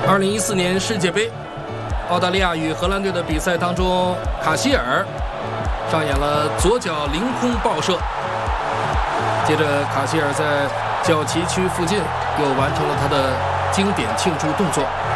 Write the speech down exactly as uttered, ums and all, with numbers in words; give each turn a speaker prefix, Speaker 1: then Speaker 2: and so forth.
Speaker 1: 二零一四年世界杯，澳大利亚与荷兰队的比赛当中，卡希尔上演了左脚凌空爆射，接着卡希尔在角旗区附近又完成了他的经典庆祝动作。